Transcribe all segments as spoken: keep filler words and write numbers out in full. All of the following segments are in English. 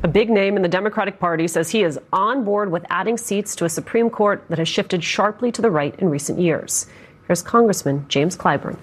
A big name in the Democratic Party says he is on board with adding seats to a Supreme Court that has shifted sharply to the right in recent years. Here's Congressman James Clyburn.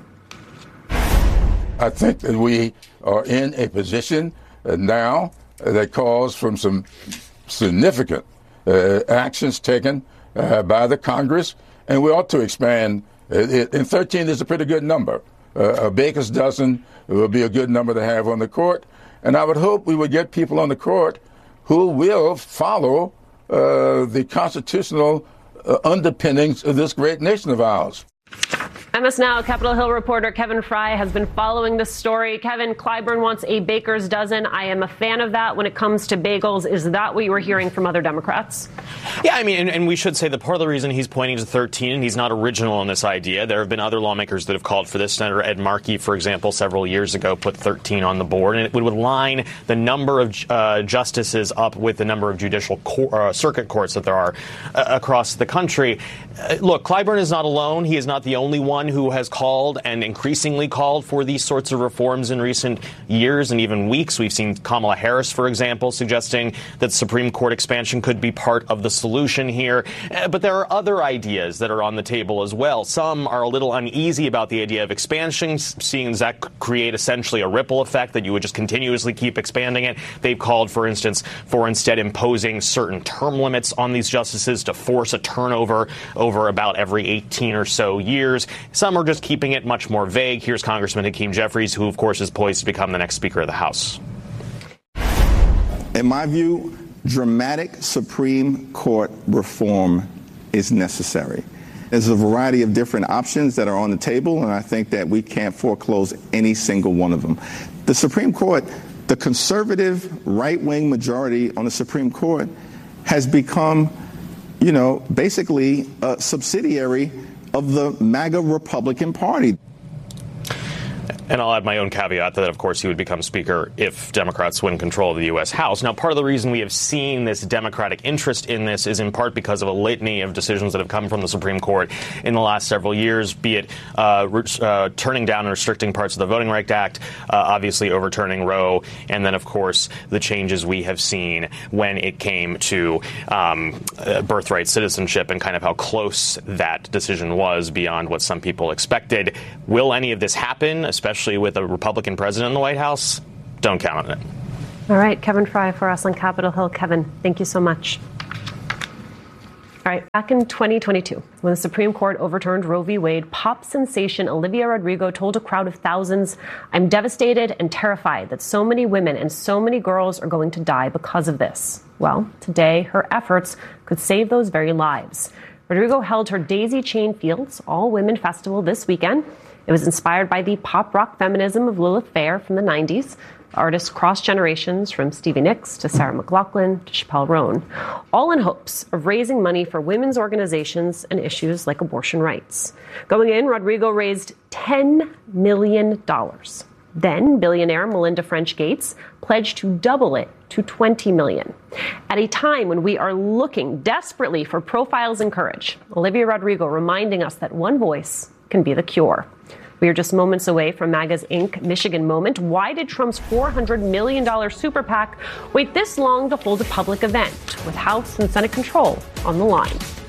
I think that we are in a position uh, now uh, that calls from some significant uh, actions taken uh, by the Congress, and we ought to expand. It, and thirteen is a pretty good number. Uh, a baker's dozen will be a good number to have on the court. And I would hope we would get people on the court who will follow uh, the constitutional uh, underpinnings of this great nation of ours. M S Now Capitol Hill reporter Kevin Fry has been following this story. Kevin, Clyburn wants a baker's dozen. I am a fan of that when it comes to bagels. Is that what you were hearing from other Democrats? Yeah, I mean, and, and we should say that part of the reason he's pointing to thirteen, and he's not original in this idea. There have been other lawmakers that have called for this. Senator Ed Markey, for example, several years ago put thirteen on the board, and it would align the number of uh, justices up with the number of judicial cor- uh, circuit courts that there are uh, across the country. Uh, look, Clyburn is not alone. He is not the only one who has called and increasingly called for these sorts of reforms in recent years and even weeks. We've seen Kamala Harris, for example, suggesting that Supreme Court expansion could be part of the solution here. Uh, but there are other ideas that are on the table as well. Some are a little uneasy about the idea of expansion, seeing that could create essentially a ripple effect that you would just continuously keep expanding it. They've called, for instance, for instead imposing certain term limits on these justices to force a turnover over about every eighteen or so years. Some are just keeping it much more vague. Here's Congressman Hakeem Jeffries, who, of course, is poised to become the next Speaker of the House. In my view, dramatic Supreme Court reform is necessary. There's a variety of different options that are on the table, and I think that we can't foreclose any single one of them. The Supreme Court, the conservative right-wing majority on the Supreme Court has become, you know, basically a subsidiary of the MAGA Republican Party. And I'll add my own caveat that, of course, he would become Speaker if Democrats win control of the U S. House. Now, part of the reason we have seen this Democratic interest in this is in part because of a litany of decisions that have come from the Supreme Court in the last several years, be it uh, re- uh, turning down and restricting parts of the Voting Rights Act, uh, obviously overturning Roe, and then, of course, the changes we have seen when it came to um, uh, birthright citizenship and kind of how close that decision was beyond what some people expected. Will any of this happen, especially with a Republican president in the White House? Don't count on it. All right, Kevin Fry for us on Capitol Hill. Kevin, thank you so much. All right, back in twenty twenty-two, when the Supreme Court overturned Roe v. Wade, pop sensation Olivia Rodrigo told a crowd of thousands, "I'm devastated and terrified that so many women and so many girls are going to die because of this." Well, today, her efforts could save those very lives. Rodrigo held her Daisy Chain Fields all-women festival this weekend. It was inspired by the pop rock feminism of Lilith Fair from the nineties. Artists crossed generations from Stevie Nicks to Sarah McLachlan to Chappelle Roan, all in hopes of raising money for women's organizations and issues like abortion rights. Going in, Rodrigo raised ten million dollars. Then billionaire Melinda French Gates pledged to double it to twenty million dollars. At a time when we are looking desperately for profiles and courage, Olivia Rodrigo reminding us that one voice can be the cure. We are just moments away from MAGA's Incorporated. Michigan moment. Why did Trump's four hundred million dollars super PAC wait this long to hold a public event with House and Senate control on the line?